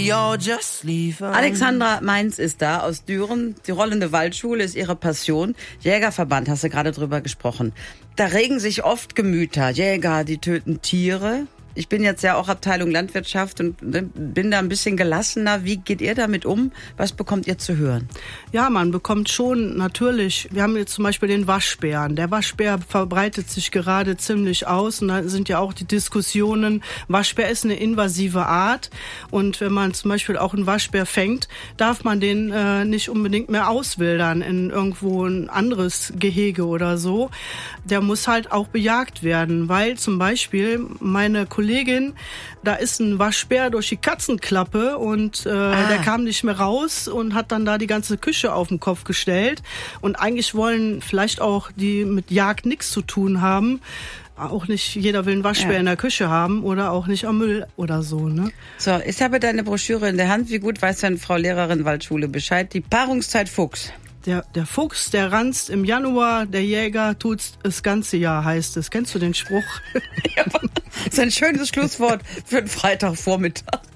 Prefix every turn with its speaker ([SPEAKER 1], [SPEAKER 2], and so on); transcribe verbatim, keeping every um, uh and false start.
[SPEAKER 1] we all just leave.
[SPEAKER 2] Alexandra Mainz ist da aus Düren. Die rollende Waldschule ist ihre Passion. Jägerverband, hast du gerade drüber gesprochen. Da regen sich oft Gemüter. Jäger, die töten Tiere. Ich bin jetzt ja auch Abteilung Landwirtschaft und bin da ein bisschen gelassener. Wie geht ihr damit um? Was bekommt ihr zu hören?
[SPEAKER 3] Ja, man bekommt schon natürlich, wir haben jetzt zum Beispiel den Waschbären. Der Waschbär verbreitet sich gerade ziemlich aus und da sind ja auch die Diskussionen, Waschbär ist eine invasive Art und wenn man zum Beispiel auch einen Waschbär fängt, darf man den äh, nicht unbedingt mehr auswildern in irgendwo ein anderes Gehege oder so. Der muss halt auch bejagt werden, weil zum Beispiel meine Kollegin, da ist ein Waschbär durch die Katzenklappe und äh, ah. der kam nicht mehr raus und hat dann da die ganze Küche auf den Kopf gestellt. Und eigentlich wollen vielleicht auch die mit Jagd nichts zu tun haben. Auch nicht jeder will einen Waschbär ja. in der Küche haben oder auch nicht am Müll oder so, ne?
[SPEAKER 2] So, ich habe deine Broschüre in der Hand. Wie gut weiß denn Frau Lehrerin Waldschule Bescheid? Die Paarungszeit Fuchs.
[SPEAKER 3] Der, der Fuchs, der ranzt im Januar, der Jäger tut's das ganze Jahr, heißt es. Kennst du den Spruch?
[SPEAKER 2] Ja, das ist ein schönes Schlusswort für einen Freitagvormittag.